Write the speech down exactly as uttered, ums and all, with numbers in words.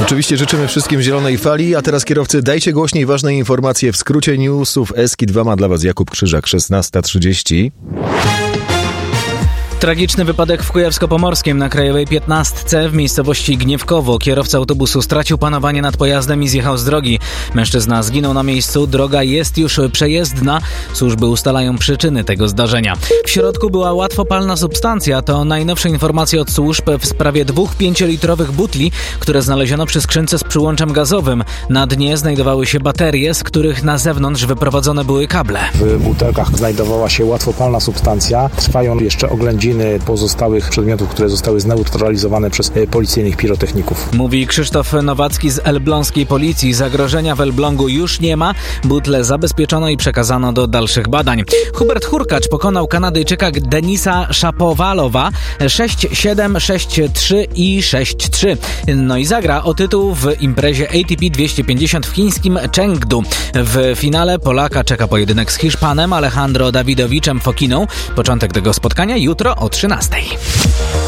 Oczywiście życzymy wszystkim zielonej fali, a teraz kierowcy dajcie głośniej ważne informacje w skrócie newsów. Eski dwa ma dla Was Jakub Krzyżak, szesnasta trzydzieści. Tragiczny wypadek w Kujawsko-Pomorskim na Krajowej piętnastce w miejscowości Gniewkowo. Kierowca autobusu stracił panowanie nad pojazdem i zjechał z drogi. Mężczyzna zginął na miejscu, droga jest już przejezdna. Służby ustalają przyczyny tego zdarzenia. W środku była łatwopalna substancja. To najnowsze informacje od służb w sprawie dwóch pięciolitrowych butli, które znaleziono przy skrzynce z przyłączem gazowym. Na dnie znajdowały się baterie, z których na zewnątrz wyprowadzone były kable. W butelkach znajdowała się łatwopalna substancja. Trwają jeszcze oględziny pozostałych przedmiotów, które zostały zneutralizowane przez policyjnych pirotechników. Mówi Krzysztof Nowacki z elbląskiej policji. Zagrożenia w Elblągu już nie ma. Butle zabezpieczono i przekazano do dalszych badań. Hubert Hurkacz pokonał Kanadyjczyka Denisa Szapowalowa sześć siedem, sześć trzy i sześć trzy. No i zagra o tytuł w imprezie A T P dwieście pięćdziesiąt w chińskim Chengdu. W finale Polaka czeka pojedynek z Hiszpanem Alejandro Dawidowiczem Fokiną. Początek tego spotkania jutro o trzynastej.